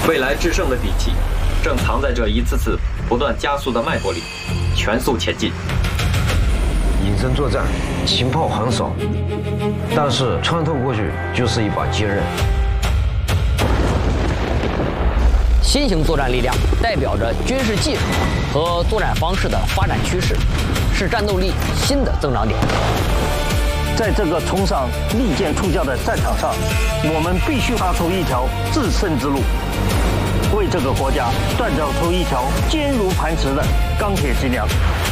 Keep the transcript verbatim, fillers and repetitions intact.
未来制胜的底气，正藏在这一次次不断加速的脉搏里，全速前进。 隐身作战，情报很少，但是穿透过去就是一把坚刃。 新型作战力量代表着军事技术和作战方式的发展趋势，是战斗力新的增长点。 在这个冲上利剑出鞘的战场上，我们必须踏出一条制胜之路，为这个国家锻造出一条坚如磐石的钢铁脊梁。